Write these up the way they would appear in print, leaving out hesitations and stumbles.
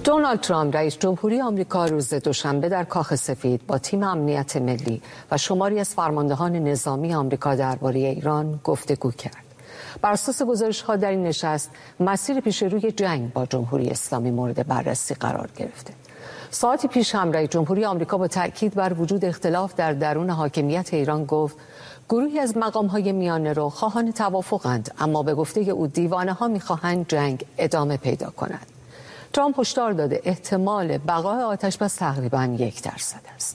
دونالد ترامپ رئیس جمهوری آمریکا روز دوشنبه در کاخ سفید با تیم امنیت ملی و شماری از فرماندهان نظامی آمریکا درباره ایران گفتگو کرد. بر اساس گزارش‌ها در این نشست مسیر پیش روی جنگ با جمهوری اسلامی مورد بررسی قرار گرفته. ساعتی پیش هم رئیس جمهوری آمریکا با تأکید بر وجود اختلاف در درون حاکمیت ایران گفت گروهی از مقام‌های میانه‌رو خواهان توافقند، اما به گفته او دیوانه‌ها می‌خواهند جنگ ادامه پیدا کند. ترامپ هشدار داده احتمال بقای آتش‌بس تقریباً 1% است.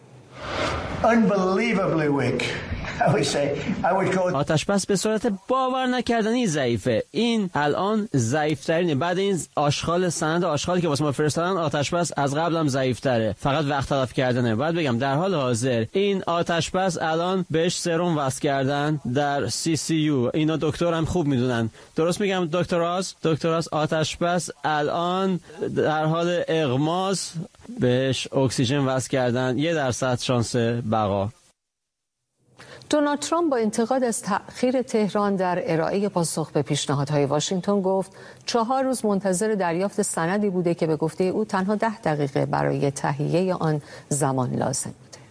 آتش‌بس به صورت باور نکردنی ضعیفه. این الان ضعیف‌ترینه. بعد این آشغال سند آشغالی که واسه ما فرستادن، آتش‌بس از قبل هم ضعیف‌تره. فقط وقت تلف کردنه. باید بگم در حال حاضر این آتش‌بس الان بهش سرم وصل کردن در CCU. اینا دکترم خوب میدونن. درست میگم دکتراس آتش‌بس الان در حال اغماس بهش اکسیژن وصل کردن. 1% شانس بقا. دونالد ترامپ با انتقاد از تأخیر تهران در ارائه پاسخ به پیشنهادهای واشنگتن گفت 4 روز منتظر دریافت سندی بوده که به گفته او تنها 10 دقیقه برای تهیه آن زمان لازم بوده.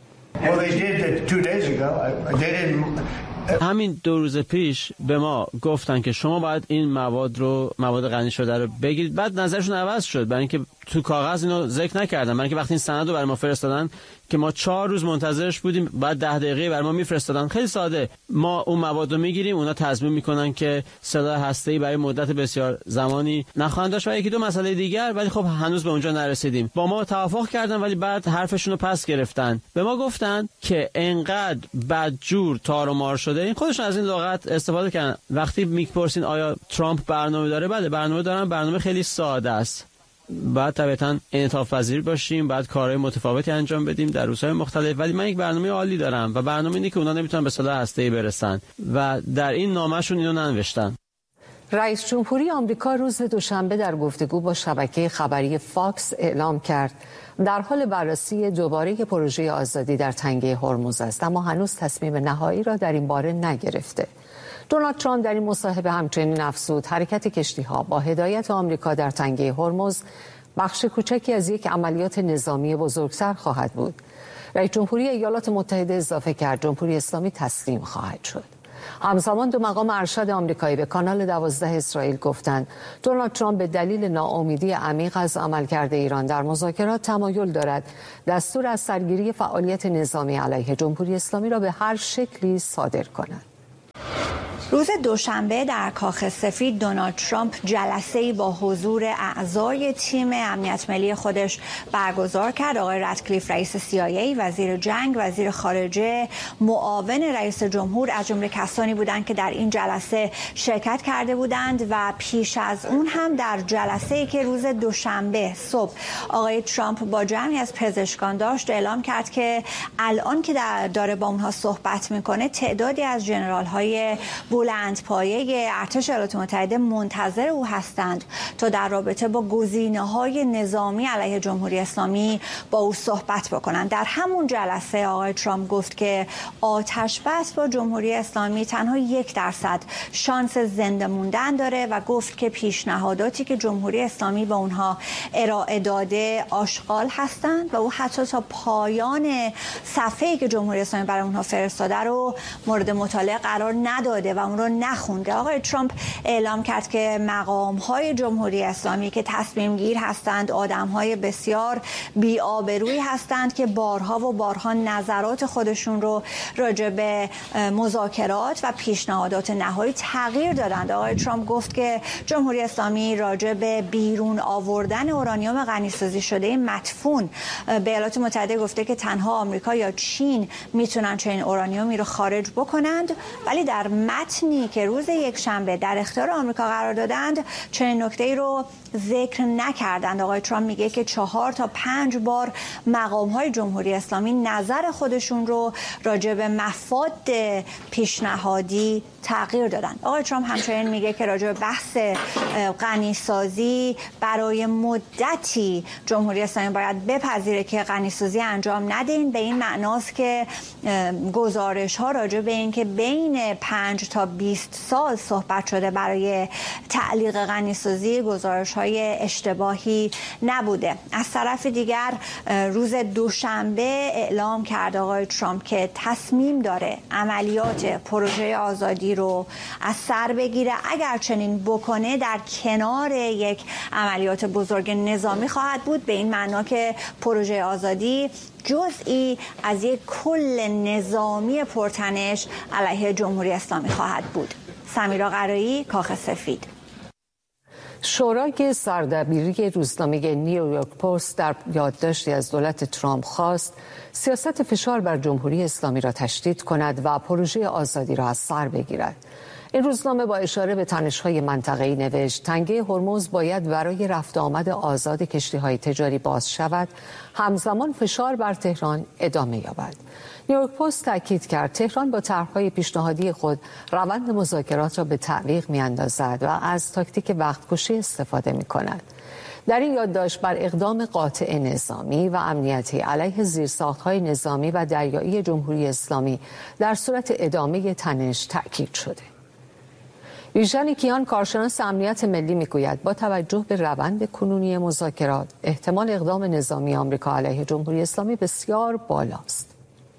همین 2 روز پیش به ما گفتن که شما باید این مواد غنی شده رو بگیرید. بعد نظرشون عوض شد، برای اینکه تو کاغذ اینو ذکر نکردن. برای اینکه وقتی این سند رو برای ما فرستادن که ما 4 روز منتظرش بودیم، بعد 10 دقیقه برای ما میفرستادن. خیلی ساده، ما اون مواد رو میگیریم، اونا تضمین میکنن که سلاح هسته‌ای برای مدت بسیار زمانی نخواهند داشت و یکی دو مسئله دیگر، ولی خب هنوز به اونجا نرسیدیم. با ما توافق کردن ولی بعد حرفشون رو پس گرفتن. به ما گفتن که انقدر بدجور تار و مار شده. این خودشون از این لغت استفاده کردن. وقتی میپرسین آیا ترامپ برنامه داره، بله برنامه دارن. برنامه خیلی ساده است. بعد طبعاً انعطاف پذیر باشیم، بعد کارهای متفاوتی انجام بدیم در روزهای مختلف، ولی من یک برنامه عالی دارم و برنامه اینه که اونا نمیتونن به سلاح هسته‌ای برسن و در این نامه‌شون اینو ننوشتن. رئیس جمهوری آمریکا روز دوشنبه در گفتگو با شبکه خبری فاکس اعلام کرد در حال بررسی دوباره پروژه آزادی در تنگه هرمز است، اما هنوز تصمیم نهایی را در این باره نگرفته. دونالد ترامپ در این مصاحبه همچنین افزود حرکت کشتی‌ها با هدایت آمریکا در تنگه هرمز بخش کوچکی از یک عملیات نظامی بزرگتر خواهد بود. رئیس جمهوری ایالات متحده اضافه کرد جمهوری اسلامی تسلیم خواهد شد. همزمان 2 مقام ارشد آمریکایی به کانال 12 اسرائیل گفتند دونالد ترامپ به دلیل ناامیدی عمیق از عملکرد ایران در مذاکرات تمایل دارد دستور از سرگیری فعالیت نظامی علیه جمهوری اسلامی را به هر شکلی صادر کند. روز دوشنبه در کاخ سفید دونالد ترامپ جلسه‌ای با حضور اعضای تیم امنیت ملی خودش برگزار کرد. آقای رادکلیف رئیس CIA، وزیر جنگ، وزیر خارجه، معاون رئیس جمهور از جمله کسانی بودند که در این جلسه شرکت کرده بودند و پیش از اون هم در جلسه‌ای که روز دوشنبه صبح آقای ترامپ با جمعی از پزشکان داشت اعلام کرد که الان که داره با اونها صحبت میکنه تعدادی از ژنرال‌های بلندپایه ارتش ایالات متحده منتظر او هستند تا در رابطه با گزینه‌های نظامی علیه جمهوری اسلامی با او صحبت بکنند. در همون جلسه آقای ترامپ گفت که آتش بس با جمهوری اسلامی تنها 1% شانس زنده موندن داره و گفت که پیشنهاداتی که جمهوری اسلامی با اونها ارائه داده آشغال هستند و او حتی تا پایان صفحه‌ای که جمهوری اسلامی برای اونها فرستاده رو مورد مطالعه قرار نداده و اون رو نخونده. آقای ترامپ اعلام کرد که مقام‌های جمهوری اسلامی که تصمیم گیر هستند آدم‌های بسیار بی‌آبرویی هستند که بارها و بارها نظرات خودشون رو راجع به مذاکرات و پیشنهادات نهایی تغییر دادند. آقای ترامپ گفت که جمهوری اسلامی راجع به بیرون آوردن اورانیوم غنی‌سازی شده مدفون به ایالات متحده گفته که تنها آمریکا یا چین میتونن چنین اورانیومی رو خارج بکنند، ولی در متنی که روز یکشنبه در اختیار آمریکا قرار دادند چنین نکته‌ای رو ذکر نکردند. آقای ترامپ میگه که 4 تا 5 بار مقام‌های جمهوری اسلامی نظر خودشون رو راجع به مفاد پیشنهادی تغییر دادن. آقای ترامپ همچنین میگه که راجع به بحث غنیسازی برای مدتی جمهوری اسلامی باید بپذیره که غنیسازی انجام ندین. به این معناست که گزارش ها راجع به این که بین 5 تا 20 سال صحبت شده برای تعلیق غنیسازی، گزارش های اشتباهی نبوده. از طرف دیگر روز دوشنبه اعلام کرد آقای ترامپ که تصمیم داره عملیات پروژه آزادی رو از سر بگیره. اگر چنین بکنه در کنار یک عملیات بزرگ نظامی خواهد بود، به این معنا که پروژه آزادی جزئی از یک کل نظامی پرتنش علیه جمهوری اسلامی خواهد بود. سمیرا قرایی، کاخ سفید. شورای سردبیری روزنامه نیویورک پست در یادداشتی از دولت ترامپ خواست سیاست فشار بر جمهوری اسلامی را تشدید کند و پروژه آزادی را از سر بگیرد. این روزنامه با اشاره به تنش‌های منطقه‌ای نوشت تنگه هرمز باید برای رفت آمد آزاد کشتی‌های تجاری باز شود، همزمان فشار بر تهران ادامه یابد. نیویورک پست تاکید کرد تهران با طرح‌های پیشنهادی خود روند مذاکرات را به تعویق می‌اندازد و از تاکتیک وقت‌کشی استفاده می‌کند. در این یادداشت بر اقدام قاطع نظامی و امنیتی علیه زیرساخت‌های نظامی و دریایی جمهوری اسلامی در صورت ادامه تنش تاکید شده. ویژن کیان کارشناس امنیت ملی میگوید با توجه به روند کنونی مذاکرات احتمال اقدام نظامی آمریکا علیه جمهوری اسلامی بسیار بالاست.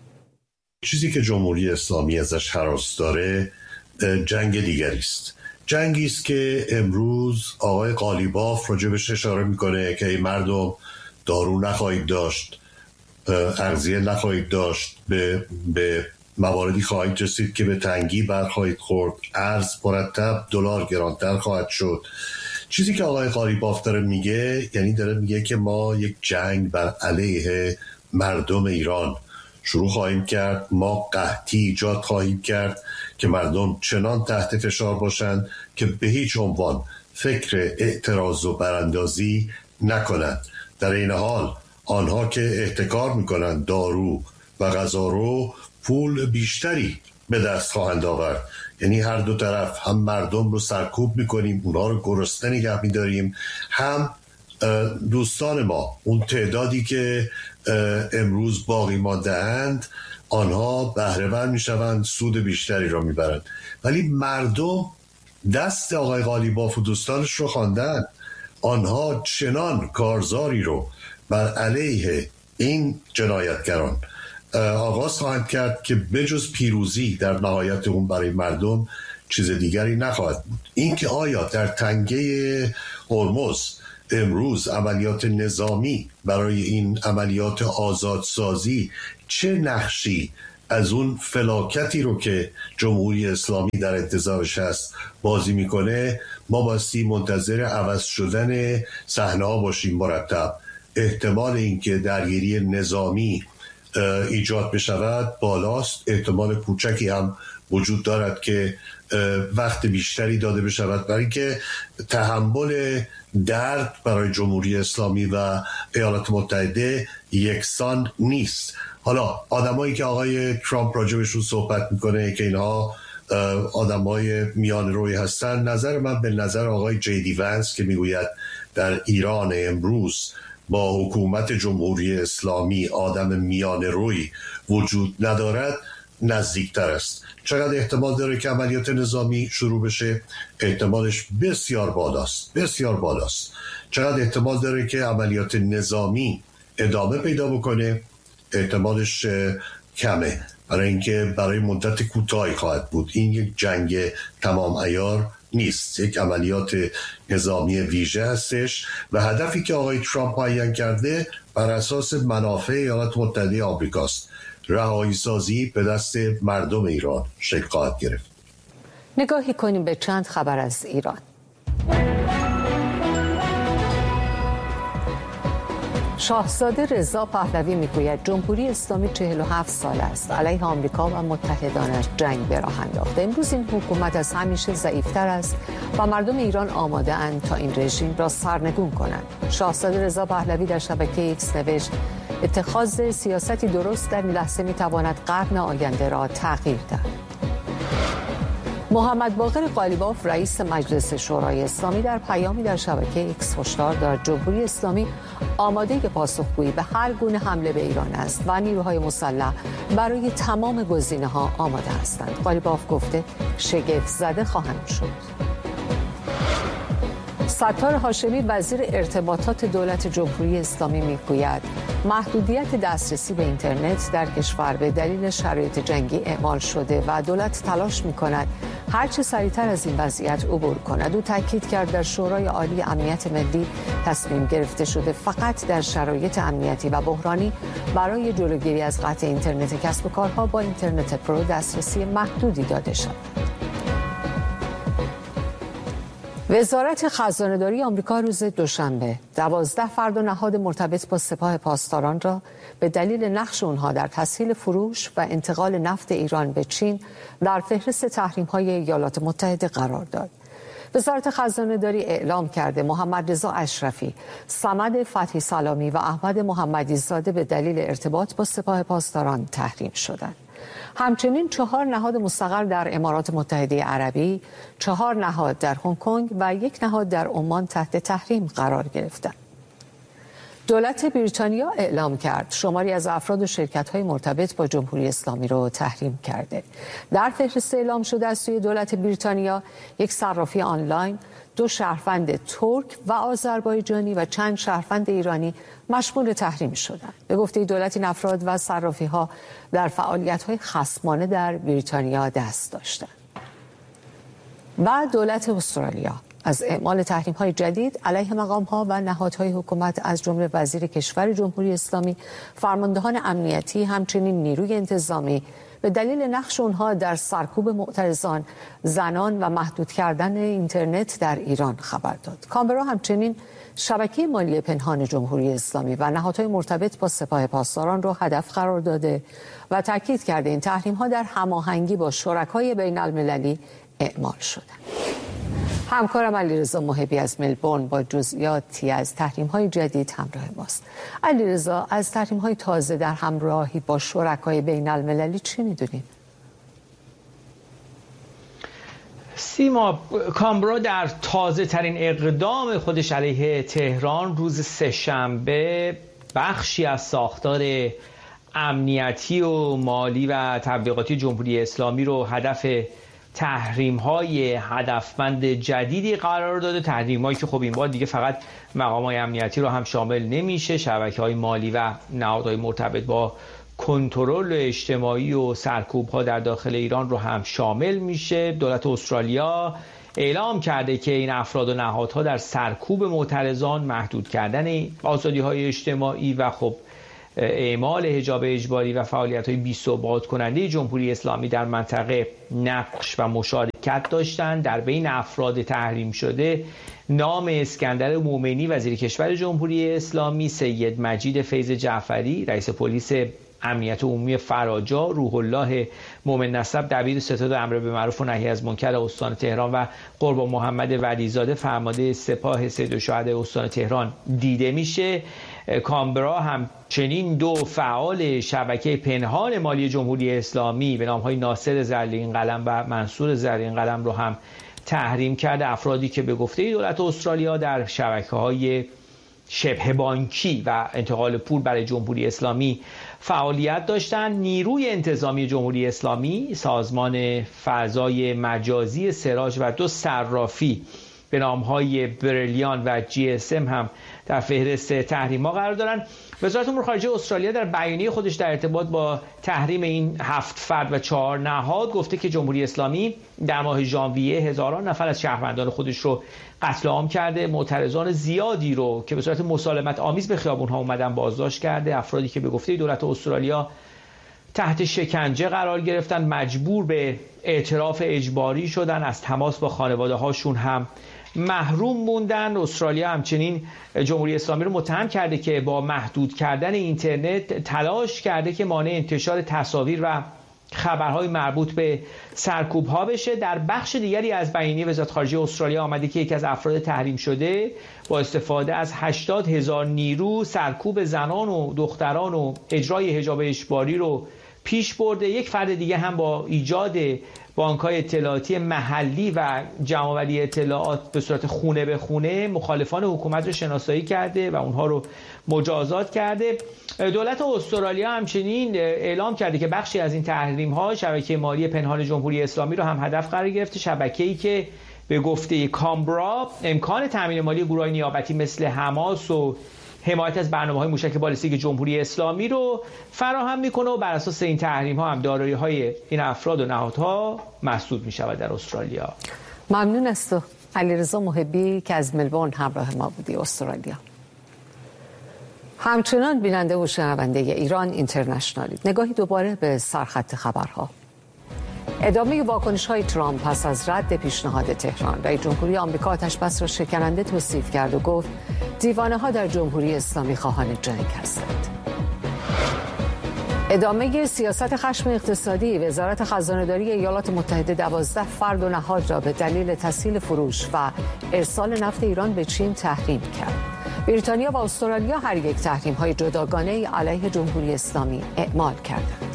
چیزی که جمهوری اسلامی ازش هراس داره جنگ دیگری است. جنگی است که امروز آقای قالیباف راجبش اشاره میکنه که ای مردم دارو نخواهید داشت، اغذیه نخواهید داشت، به مواردی خواهید رسید که به تنگی برخواهید خورد، ارز مرتب دلار گرانتر خواهد شد. چیزی که آقای قالیباف داره میگه، یعنی داره میگه که ما یک جنگ بر علیه مردم ایران شروع خواهیم کرد، ما قحطی ایجاد خواهیم کرد که مردم چنان تحت فشار باشند که به هیچ عنوان فکر اعتراض و براندازی نکنند. در این حال آنها که احتکار میکنند دارو و غذا رو پول بیشتری به دست خواهند آورد. یعنی هر دو طرف، هم مردم رو سرکوب میکنیم، اونها رو گرسنه نگه میداریم، هم دوستان ما، اون تعدادی که امروز باقی مانده اند، آنها بهره‌مند میشوند، سود بیشتری را میبرند. ولی مردم دست آقای قالیباف و دوستانش رو خواندن. آنها چنان کارزاری رو بر علیه این جنایتگران آغاز خواهند کرد که بجز پیروزی در نهایت اون برای مردم چیز دیگری نخواهد بود. این که آیا در تنگه هرمز امروز عملیات نظامی برای این عملیات آزادسازی چه نقشی از اون فلاکتی رو که جمهوری اسلامی در انتظارش هست بازی میکنه، ما باستی منتظر عوض شدن صحنه ها باشیم مرتب. احتمال اینکه درگیری نظامی ایجاد بشود بالاست، احتمال کوچکی هم وجود دارد که وقت بیشتری داده بشود، برای اینکه تحمل درد برای جمهوری اسلامی و ایالات متحده یکسان نیست. حالا آدمایی که آقای ترامپ راجبشون صحبت میکنه که اینها آدمای میان روی هستن، نظر من به نظر آقای جی دی ونس که میگوید در ایران امروز با حکومت جمهوری اسلامی آدم میان روی وجود ندارد نزدیکتر است. چقدر احتمال داره که عملیات نظامی شروع بشه؟ احتمالش بسیار بالاست، بسیار بالاست. چقدر احتمال داره که عملیات نظامی ادامه پیدا بکنه؟ احتمالش کمه، برای اینکه برای مدت کوتاهی خواهد بود. این یک جنگ تمام عیار نیست، یک عملیات نظامی ویژه هستش و هدفی که آقای ترامپ معین کرده بر اساس منافع ایالات متحده آمریکاست. رهایی سازی به دست مردم ایران شکل خواهد گرفت. نگاهی کنیم به چند خبر از ایران. شاهزاده رضا پهلوی میگوید جمهوری اسلامی 47 سال است علیه آمریکا و متحدانش جنگ به راه انداخته. امروز این حکومت از همیشه ضعیفتر است و مردم ایران آماده اند تا این رژیم را سرنگون کنند. شاهزاده رضا پهلوی در شبکه ایکس نوشت اتخاذ سیاستی درست در این لحظه میتواند قرن آینده را تغییر دهد. محمد باقر قالیباف رئیس مجلس شورای اسلامی در پیامی در شبکه ایکس هشدار داد جمهوری اسلامی آماده پاسخگویی به هر گونه حمله به ایران است و نیروهای مسلح برای تمام گزینه‌ها آماده هستند. قالیباف گفته شگفت زده خواهند شد. ستار هاشمی وزیر ارتباطات دولت جمهوری اسلامی میگوید محدودیت دسترسی به اینترنت در کشور به دلیل شرایط جنگی اعمال شده و دولت تلاش می‌کند هرچه سریعتر از این وضعیت عبور کند. او تاکید کرد در شورای عالی امنیت ملی تصمیم گرفته شده فقط در شرایط امنیتی و بحرانی برای جلوگیری از قطع اینترنت کسب و کارها با اینترنت پرو دسترسی محدودی داده شود. وزارت خزانه‌داری آمریکا روز دوشنبه 12 فرد و نهاد مرتبط با سپاه پاسداران را به دلیل نقش آنها در تسهیل فروش و انتقال نفت ایران به چین در فهرست تحریم‌های ایالات متحده قرار داد. وزارت خزانه‌داری اعلام کرده محمد رضا اشرفی، صمد فتحی سلامی و احمد محمدی زاده به دلیل ارتباط با سپاه پاسداران تحریم شدند. همچنین 4 نهاد مستقر در امارات متحده عربی، 4 نهاد در هنگ کنگ و 1 نهاد در عمان تحت تحریم قرار گرفتند. دولت بریتانیا اعلام کرد شماری از افراد و شرکت‌های مرتبط با جمهوری اسلامی را تحریم کرده. در فهرست اعلام شده از سوی دولت بریتانیا 1 صرافی آنلاین، 2 شهروند ترک و آذربایجانی و چند شهروند ایرانی مشمول تحریم شدند. به گفته دولت این افراد و صرافی‌ها در فعالیت‌های خصمانه در بریتانیا دست داشتند. و دولت استرالیا از اعمال تحریم‌های جدید علیه مقام‌ها و نهادهای حکومت از جمله وزیر کشور جمهوری اسلامی، فرماندهان امنیتی، همچنین نیروی انتظامی به دلیل نقش آنها در سرکوب معترضان، زنان و محدود کردن اینترنت در ایران خبر داد. کانبرا همچنین شبکه مالی پنهان جمهوری اسلامی و نهادهای مرتبط با سپاه پاسداران را هدف قرار داده و تاکید کرده این تحریم‌ها در هماهنگی با شرکای بین‌المللی اعمال شده. همکارم علیرضا محبی از ملبورن با جزئیاتی از تحریم‌های جدید همراه ماست. علیرضا، از تحریم‌های تازه در همراهی با شرکای بین‌المللی چی می‌دونید؟ سیما، کانبرا در تازه ترین اقدام خودش علیه تهران روز سه‌شنبه بخشی از ساختار امنیتی و مالی و تبلیغاتی جمهوری اسلامی رو هدف تحریم‌های هدفمند جدیدی قرار داده. تحریم‌هایی که خب این بار دیگه فقط مقام‌های امنیتی رو هم شامل نمیشه، شبکه‌های مالی و نهادهای مرتبط با کنترل اجتماعی و سرکوب‌ها در داخل ایران رو هم شامل میشه. دولت استرالیا اعلام کرده که این افراد و نهادها در سرکوب معترضان، محدود کردن آزادی‌های اجتماعی و خب اعمال حجاب اجباری و فعالیت‌های بی‌ثبات کننده جمهوری اسلامی در منطقه نقش و مشارکت داشتند. در بین افراد تحریم شده نام اسکندر مومنی وزیر کشور جمهوری اسلامی، سید مجید فیض جعفری رئیس پلیس امنیت عمومی فراجا، روح الله مومن نسب دبیر ستاد امر به معروف و نهی از منکر استان تهران و قربان محمد ولیزاده فرمانده سپاه سید الشهداء استان تهران دیده میشه. کانبرا همچنین 2 فعال شبکه پنهان مالی جمهوری اسلامی به نام‌های ناصر زرین قلم و منصور زرین قلم رو هم تحریم کرده. افرادی که به گفته دولت استرالیا در شبکه‌های شبه بانکی و انتقال پول برای جمهوری اسلامی فعالیت داشتند. نیروی انتظامی جمهوری اسلامی، سازمان فضای مجازی سراج و 2 صرافی به نام‌های بریلیان و GSM هم در فهرست تحریم‌ها قرار دارند. وزارت امور خارجه استرالیا در بیانیه خودش در ارتباط با تحریم این 7 فرد و 4 نهاد گفته که جمهوری اسلامی در ماه ژانویه هزاران نفر از شهروندان خودش رو قتل عام کرده، معترضان زیادی رو که به صورت مسالمت آمیز به خیابون‌ها اومدن بازداشت کرده. افرادی که به گفته دولت استرالیا تحت شکنجه قرار گرفتن، مجبور به اعتراف اجباری شدن، از تماس با خانواده‌هاشون هم محروم موندن. استرالیا همچنین جمهوری اسلامی رو متهم کرده که با محدود کردن اینترنت تلاش کرده که مانع انتشار تصاویر و خبرهای مربوط به سرکوب‌ها بشه. در بخش دیگری از بیانیه وزارت خارجه استرالیا آمده که یکی از افراد تحریم شده با استفاده از 80,000 نیرو سرکوب زنان و دختران و اجرای حجاب اجباری رو پیش برده. یک فرد دیگه هم با ایجاد بانک‌های اطلاعاتی محلی و جمع‌آوری اطلاعات به صورت خونه به خونه مخالفان حکومت رو شناسایی کرده و اونها رو مجازات کرده. دولت استرالیا همچنین اعلام کرده که بخشی از این تحریم‌ها شبکه مالی پنهان جمهوری اسلامی رو هم هدف قرار گرفته، شبکه‌ای که به گفته کامبرا امکان تامین مالی گروه‌های نیابتی مثل حماس و حمایت از برنامه‌های موشک بالستیک جمهوری اسلامی رو فراهم میکنه و بر اساس این تحریم‌ها هم دارایی‌های این افراد و نهادها مسدود می‌شود در استرالیا. ممنون از تو علیرضا محبی که از ملبورن همراه ما بودی استرالیا. همچنان بیننده و شنونده ایران اینترنشنالی، نگاهی دوباره به سرخط خبرها. ادامه واکنش‌های ترامپ پس از رد پیشنهاد تهران، رئیس جمهوری آمریکا آتش‌بس را شکننده توصیف کرد و گفت دیوانه‌ها در جمهوری اسلامی خواهان جنگ هستند. ادامه سیاست خشم اقتصادی، وزارت خزانه‌داری ایالات متحده 12 فرد و نهاد را به دلیل تسهیل فروش و ارسال نفت ایران به چین تحریم کرد. بریتانیا و استرالیا هر یک تحریم‌های جداگانه علیه جمهوری اسلامی اعمال کردند.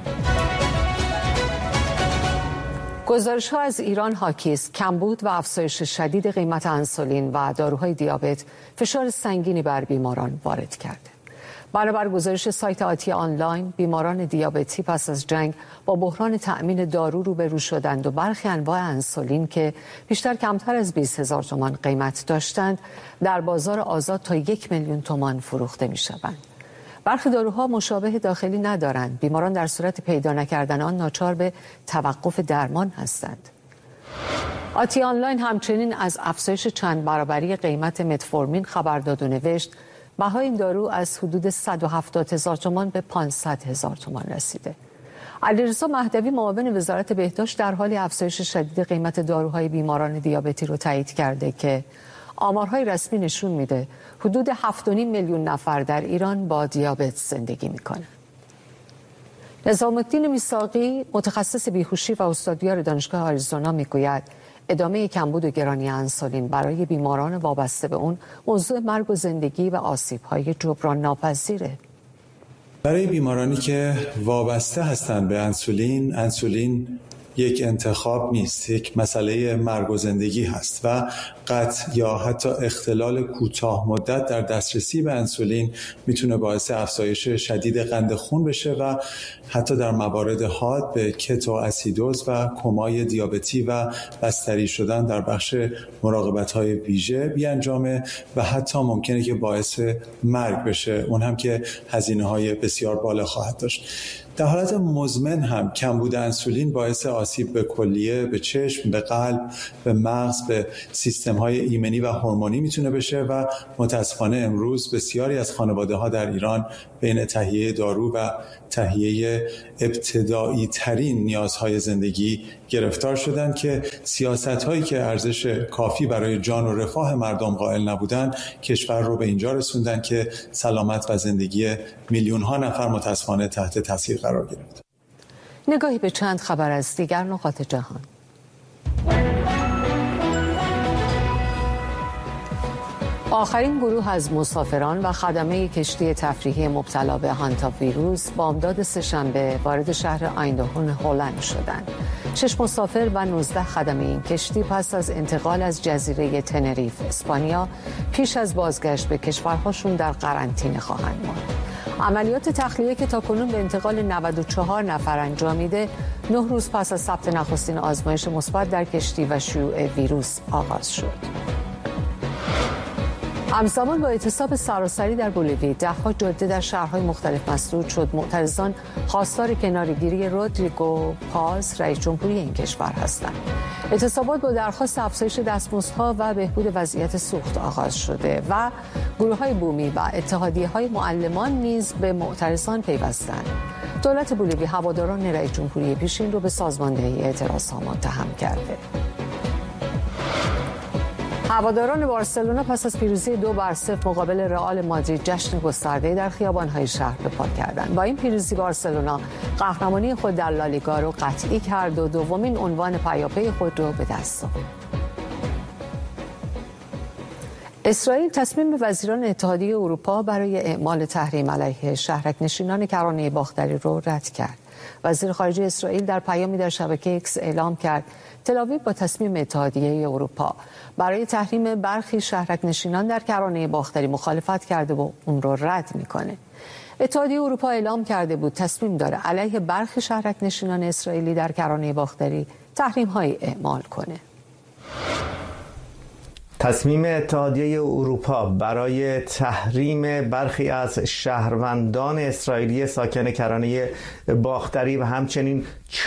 گزارش‌ها از ایران حاکی است کمبود و افزایش شدید قیمت انسولین و داروهای دیابت فشار سنگینی بر بیماران وارد کرده. بنابر گزارش سایت آتی آنلاین، بیماران دیابتی پس از جنگ با بحران تأمین دارو روبرو شدند و برخی انواع انسولین که بیشتر کمتر از 20,000 تومان قیمت داشتند در بازار آزاد تا 1,000,000 تومان فروخته می‌شوند. برخی داروها مشابه داخلی ندارند. بیماران در صورت پیدا نکردن آن ناچار به توقف درمان هستند. آتی آنلاین همچنین از افزایش چند برابری قیمت متفورمین خبر داد و نوشت بهای این دارو از حدود 170,000 تومان به 500,000 تومان رسیده. علیرضا مهدوی معاون وزارت بهداشت در حال افزایش شدید قیمت داروهای بیماران دیابتی رو تایید کرده که آمارهای رسمی نشون میده حدود 7.5 میلیون نفر در ایران با دیابت زندگی میکنن. نظام الدین میثاقی متخصص بیهوشی و استادیار دانشگاه آریزونا میگوید ادامه کمبود و گرانی انسولین برای بیماران وابسته به اون موضوع مرگ و زندگی و آسیب‌های جبران ناپذیره. برای بیمارانی که وابسته هستند به انسولین یک انتخاب نیست، یک مسئله مرگ و زندگی هست و قطع یا حتی اختلال کوتاه مدت در دسترسی به انسولین میتونه باعث افزایش شدید قند خون بشه و حتی در موارد حاد به کتواسیدوز و کمای دیابتی و بستری شدن در بخش مراقبت‌های ویژه بیانجامه و حتی ممکنه که باعث مرگ بشه، اون هم که هزینه‌های بسیار بالا خواهد داشت. در حالت مزمن هم کمبود انسولین باعث آسیب به کلیه، به چشم، به قلب، به مغز، به سیستم‌های ایمنی و هورمونی میتونه بشه و متاسفانه امروز بسیاری از خانواده‌ها در ایران بین تهیه دارو و تهیه ابتدایی ترین نیازهای زندگی گرفتار شدند که سیاست‌هایی که ارزش کافی برای جان و رفاه مردم قائل نبودند کشور رو به اینجا رسوندن که سلامت و زندگی میلیون‌ها نفر متاسفانه تحت تاثیر قرار گرفت. نگاهی به چند خبر از دیگر نقاط جهان. آخرین گروه از مسافران و خدمه کشتی تفریحی مبتلا به هانتا ویروس بامداد سه‌شنبه وارد شهر آیندهون هلند شدند. 6 مسافر و 19 خدمه این کشتی پس از انتقال از جزیره تنریف اسپانیا پیش از بازگشت به کشورهاشون در قرنطینه خواهند ماند. عملیات تخلیه که تاکنون به انتقال 94 نفر انجامیده 9 روز پس از ثبت نخستین آزمایش مثبت در کشتی و شیوع ویروس آغاز شد. همزمان با اعتصاب سراسری در بولیوی، ده‌ها جاده در شهرهای مختلف مسدود شد. معترضان خواستار کناره‌گیری رودریگو پاز، رئیس جمهوری این کشور هستند. اعتصابات با درخواست افزایش دستمزدها و بهبود وضعیت سوخت آغاز شده و گروه‌های بومی و اتحادیه‌های معلمان نیز به معترضان پیوستند. دولت بولیوی هواداران رئیس جمهوری پیشین رو به سازماندهی اعتراضها متهم کرده. هواداران بارسلونا پس از پیروزی 2-0 مقابل رئال مادرید جشن گسترده‌ای در خیابان‌های شهر به پا کردند. با این پیروزی بارسلونا قهرمانی خود در لالیگا رو قطعی کرد و دومین عنوان پیاپی خود رو به دست آورد. اسرائیل تصمیم وزیران اتحادیه اروپا برای اعمال تحریم علیه شهرک نشینان کرانه باختری رو رد کرد. وزیر خارجه اسرائیل در پیامی در شبکه اکس اعلام کرد تل‌آویو با تصمیم اتحادیه اروپا برای تحریم برخی شهرک‌نشینان در کرانه باختری مخالفت کرده و اون رو رد میکنه. اتحادیه اروپا اعلام کرده بود تصمیم داره علیه برخی شهرک‌نشینان اسرائیلی در کرانه باختری تحریم‌هایی اعمال کنه. تصمیم اتحادیه اروپا برای تحریم برخی از شهروندان اسرائیلی ساکن کرانه باختری و همچنین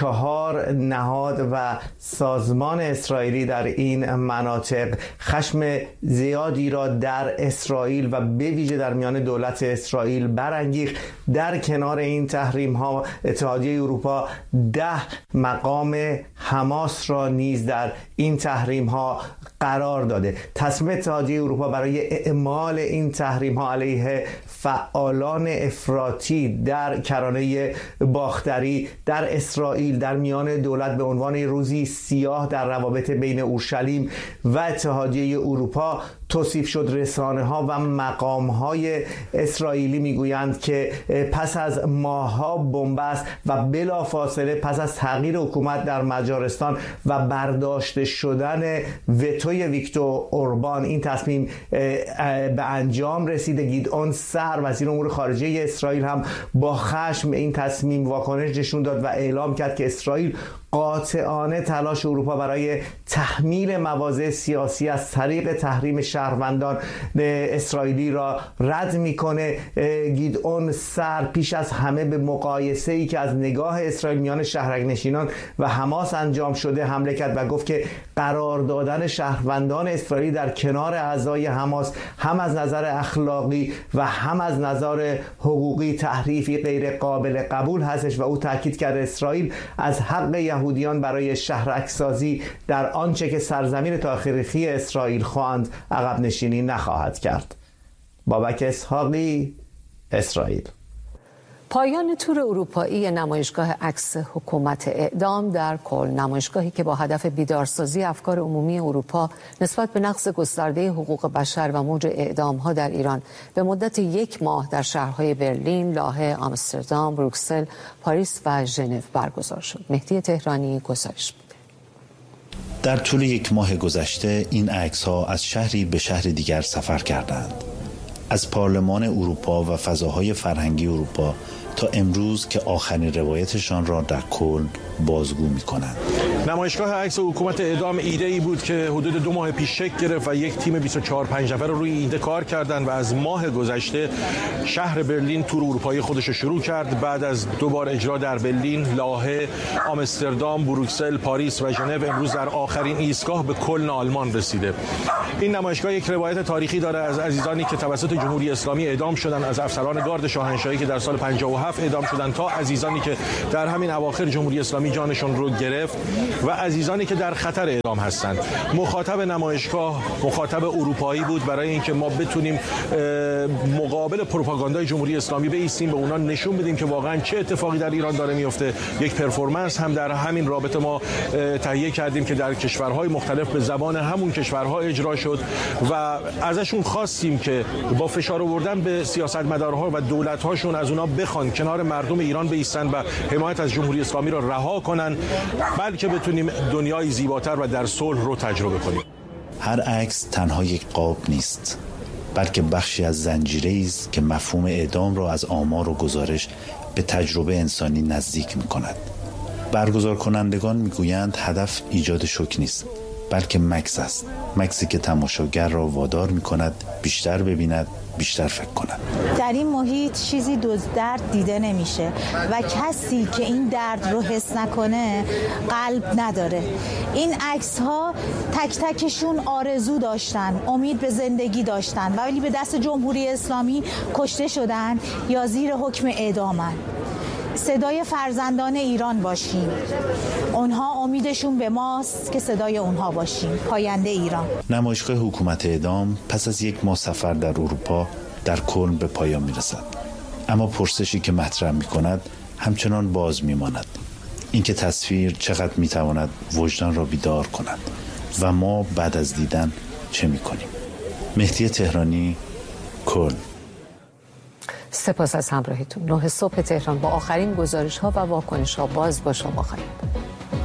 4 نهاد و سازمان اسرائیلی در این مناطق خشم زیادی را در اسرائیل و به ویژه در میان دولت اسرائیل برانگیخت. در کنار این تحریم ها اتحادیه اروپا 10 مقام حماس را نیز در این تحریم ها قرار داده. تصمیم اتحادیه اروپا برای اعمال این تحریم ها علیه فعالان افراطی در کرانه باختری در اسرائیل در میان دولت به عنوان روزی سیاه در روابط بین اورشلیم و اتحادیه اروپا توصیف شد. رسانه ها و مقام های اسرائیلی میگویند که پس از ماه‌ها بنبست و بلافاصله پس از تغییر حکومت در مجارستان و برداشته شدن وتوی ویکتور اوربان این تصمیم به انجام رسیده. گیدئون سار وزیر امور خارجه اسرائیل هم با خشم این تصمیم واکنش نشون داد و اعلام کرد که اسرائیل قاطعانه تلاش اروپا برای تحمیل مواضع سیاسی از طریق تحریم شهروندان اسرائیلی را رد میکنه. گیدئون سار پیش از همه به مقایسه‌ای که از نگاه اسرائیل میان شهرک‌نشینان و حماس انجام شده حمله کرد و گفت که قرار دادن شهروندان اسرائیلی در کنار اعضای حماس هم از نظر اخلاقی و هم از نظر حقوقی تحریفی غیر قابل قبول هستش و او تاکید کرد اسرائیل از حق یهودیان برای شهرک‌سازی در آنچه که سرزمین تاریخی اسرائیل خواند عقب نشینی نخواهد کرد. بابک اسحاقی، اسرائیل. پایان تور اروپایی نمایشگاه عکس حکومت اعدام در کلن، نمایشگاهی که با هدف بیدارسازی افکار عمومی اروپا نسبت به نقض گسترده حقوق بشر و موج اعدام‌ها در ایران به مدت 1 ماه در شهرهای برلین، لاهه، آمستردام، بروکسل، پاریس و ژنو برگزار شد. مهدی تهرانی گزارش میده. در طول 1 ماه گذشته این عکس‌ها از شهری به شهر دیگر سفر کردند. از پارلمان اروپا و فضاهای فرهنگی اروپا تا امروز که آخرین روایتشان را در کلن بازگو می‌کنند. نمایشگاه عکس حکومت اعدام ایده‌ای بود که حدود 2 ماه پیش شکل گرفت و یک تیم 24-5 نفر روی ایده کار کردند و از ماه گذشته شهر برلین تور اروپایی خودش رو شروع کرد. بعد از 2 بار اجرا در برلین، لاهه، آمستردام، بروکسل، پاریس و ژنو، امروز در آخرین ایستگاه به کلن آلمان رسیده. این نمایشگاه یک روایت تاریخی داره از عزیزانی که توسط جمهوری اسلامی اعدام شدند، از افسران گارد شاهنشاهی که در سال 57 اعدام شدند تا عزیزانی که در همین اواخر جمهوری اسلامی جانشون رو گرفت و عزیزانی که در خطر اعدام هستند. مخاطب نمایشگاه مخاطب اروپایی بود برای اینکه ما بتونیم مقابل پروپاگاندای جمهوری اسلامی بایستیم، به اونا نشون بدیم که واقعا چه اتفاقی در ایران داره میفته. یک پرفورمنس هم در همین رابطه ما تهیه کردیم که در کشورهای مختلف به زبان همون کشورها اجرا شد و ازشون خواستیم که با فشار آوردن به سیاستمدارها و دولت‌هاشون از اونا بخوان کنار مردم ایران بایستن و حمایت از جمهوری اسلامی را رها کنن، بلکه بتونیم دنیای زیباتر و در صلح رو تجربه کنیم. هر عکس تنها یک قاب نیست، بلکه بخشی از زنجیره‌ای است که مفهوم اعدام را از آمار و گزارش به تجربه انسانی نزدیک می‌کند. برگزار کنندگان می‌گویند هدف ایجاد شوک نیست، بلکه مکث است. مکثی که تماشاگر را وادار می‌کند بیشتر ببیند، بیشتر فکر کنند. در این محیط چیزی درد دیده نمیشه و کسی که این درد رو حس نکنه قلب نداره. این عکس ها تک تکشون آرزو داشتن، امید به زندگی داشتن، ولی به دست جمهوری اسلامی کشته شدن یا زیر حکم اعدامن. صدای فرزندان ایران باشیم. اونها امیدشون به ماست که صدای اونها باشیم. پاینده ایران. نمایشگاه حکومت اعدام پس از 1 ماه سفر در اروپا در کلن به پایان میرسد. اما پرسشی که مطرح میکند همچنان باز میماند. اینکه تصویر چقدر میتواند وجدان را بیدار کند و ما بعد از دیدن چه میکنیم. مهدی تهرانی، کلن. سپاس از همراهیتون. 9 صبح تهران با آخرین گزارش ها و واکنش ها باز با شما خواهیم.